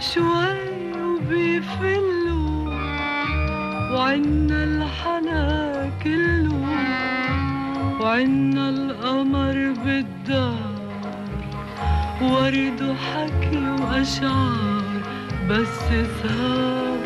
شوي وبيفلوا وعنا الحلا كله وعنا القمر بالدار ورد وحكي وأشعار بس سهر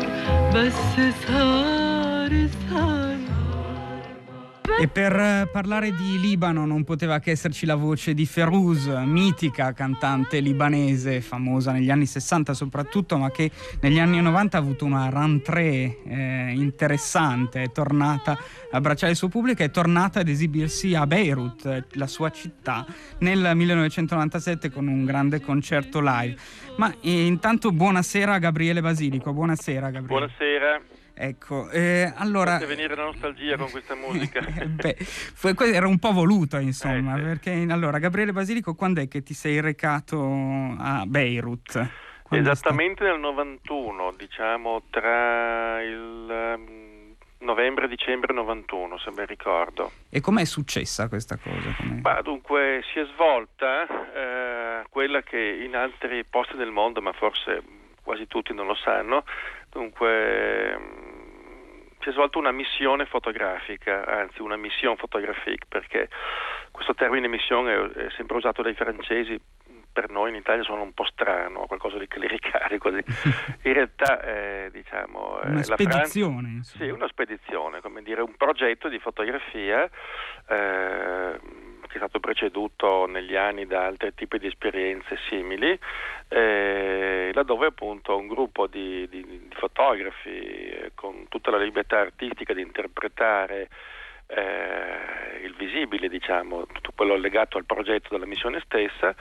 سهر. E per parlare di Libano non poteva che esserci la voce di Ferouz, mitica cantante libanese, famosa negli anni 60 soprattutto, ma che negli anni 90 ha avuto una rentrée interessante, è tornata a abbracciare il suo pubblico, è tornata ad esibirsi a Beirut, la sua città, nel 1997 con un grande concerto live. Ma intanto buonasera Gabriele Basilico, buonasera Gabriele. Buonasera. Ecco, allora... Fate venire la nostalgia con questa musica. Era un po' voluto, insomma, sì. Perché allora, Gabriele Basilico, quando è che ti sei recato a Beirut? Esattamente nel 91, diciamo tra il novembre e dicembre 91, se ben ricordo. E com'è successa questa cosa? Dunque, si è svolta quella che in altri posti del mondo, ma forse quasi tutti non lo sanno, dunque si è svolta una missione fotografica, anzi una mission photographique, perché questo termine missione è sempre usato dai francesi, per noi in Italia suona un po' strano, qualcosa di clericale così. In realtà diciamo una spedizione, la Francia, sì, una spedizione, come dire, un progetto di fotografia che è stato preceduto negli anni da altri tipi di esperienze simili, laddove appunto un gruppo di fotografi con tutta la libertà artistica di interpretare il visibile, diciamo, tutto quello legato al progetto della missione stessa,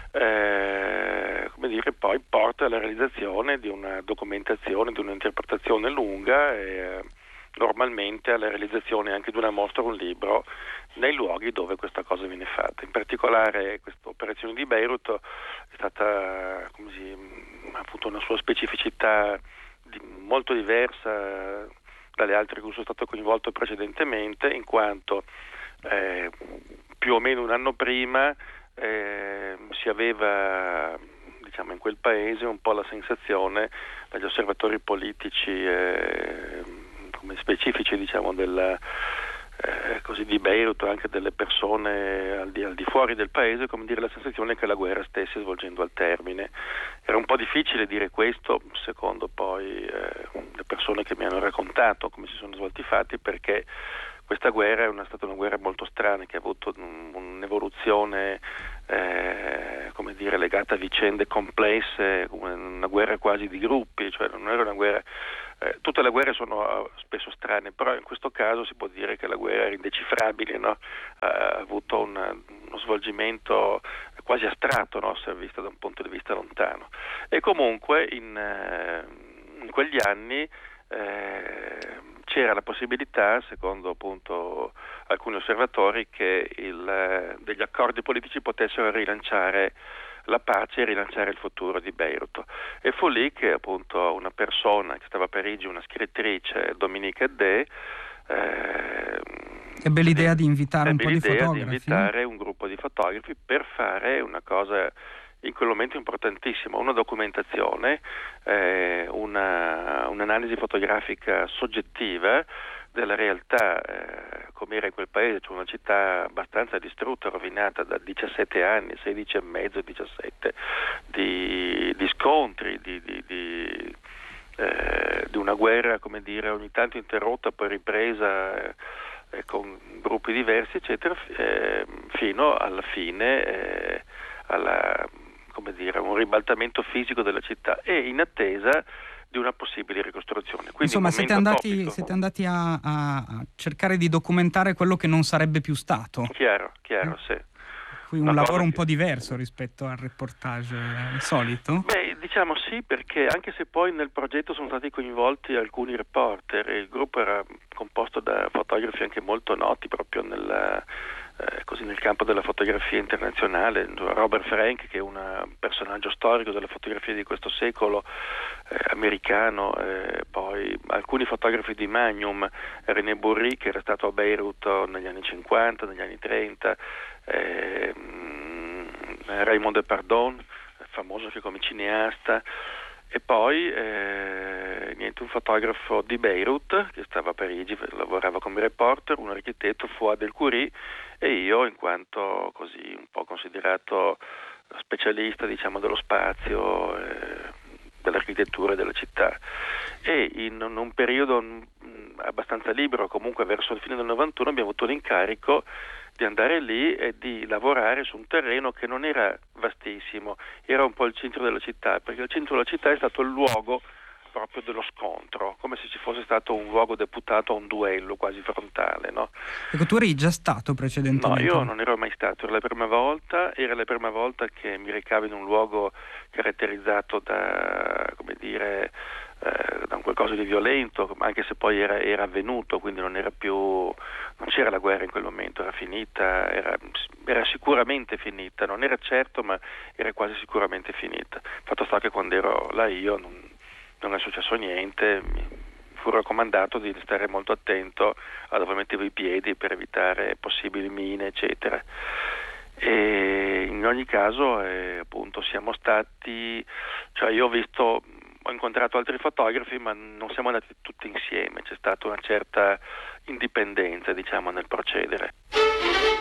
come dire, poi porta alla realizzazione di una documentazione, di un'interpretazione lunga e normalmente alla realizzazione anche di una mostra o un libro nei luoghi dove questa cosa viene fatta. In particolare questa operazione di Beirut è stata, ha avuto una sua specificità molto diversa dalle altre in cui sono stato coinvolto precedentemente, in quanto più o meno un anno prima si aveva, diciamo, in quel paese un po' la sensazione dagli osservatori politici come specifici, diciamo, così di Beirut, anche delle persone al di fuori del paese, come dire, la sensazione che la guerra stesse svolgendo al termine. Era un po' difficile dire questo, secondo poi le persone che mi hanno raccontato come si sono svolti i fatti, perché questa guerra è stata una guerra molto strana, che ha avuto un'evoluzione come dire, legata a vicende complesse, una guerra quasi di gruppi, cioè non era una guerra. Tutte le guerre sono spesso strane, però in questo caso si può dire che la guerra era indecifrabile, no? Ha avuto uno svolgimento quasi astratto, no? Se vista da un punto di vista lontano. E comunque in quegli anni c'era la possibilità, secondo appunto alcuni osservatori, che degli accordi politici potessero rilanciare la pace e rilanciare il futuro di Beirut. E fu lì che appunto una persona che stava a Parigi, una scrittrice, Dominique Day, ebbe l'idea di invitare un po' di fotografi. Di invitare un gruppo di fotografi per fare una cosa in quel momento importantissima, una documentazione, un'analisi fotografica soggettiva della realtà come era in quel paese, cioè una città abbastanza distrutta, rovinata da 17 anni, 16 e mezzo, 17 di scontri, di una guerra, come dire, ogni tanto interrotta, poi ripresa con gruppi diversi, eccetera, fino alla fine come dire, un ribaltamento fisico della città, e in attesa di una possibile ricostruzione. Quindi insomma, siete andati a cercare di documentare quello che non sarebbe più stato. Chiaro, sì. Qui un lavoro un po' diverso rispetto al reportage solito? Beh, diciamo sì, perché anche se poi nel progetto sono stati coinvolti alcuni reporter, il gruppo era composto da fotografi anche molto noti proprio nel campo della fotografia internazionale. Robert Frank, che è un personaggio storico della fotografia di questo secolo, americano, poi alcuni fotografi di Magnum, René Bourri, che era stato a Beirut negli anni 50, negli anni 30, Raymond Depardon, famoso anche come cineasta, E poi un fotografo di Beirut che stava a Parigi, lavorava come reporter, un architetto, Fouad El Khoury, e io, in quanto così un po' considerato specialista, diciamo, dello spazio, dell'architettura e della città. E in un periodo abbastanza libero, comunque verso il fine del 91, abbiamo avuto l'incarico di andare lì e di lavorare su un terreno che non era vastissimo, era un po' il centro della città, perché il centro della città è stato il luogo proprio dello scontro, come se ci fosse stato un luogo deputato a un duello quasi frontale, no? Ecco, tu eri già stato precedentemente? No, io non ero mai stato, era la prima volta che mi recavo in un luogo caratterizzato da, come dire, da un qualcosa di violento, anche se poi era avvenuto, quindi non c'era la guerra in quel momento, era finita, era sicuramente finita, non era certo, ma era quasi sicuramente finita. Fatto sta che quando ero là io non è successo niente, mi fu raccomandato di stare molto attento a dove mettevo i piedi per evitare possibili mine, eccetera. E in ogni caso, appunto, siamo stati, cioè io ho incontrato altri fotografi, ma non siamo andati tutti insieme, c'è stata una certa indipendenza, diciamo, nel procedere.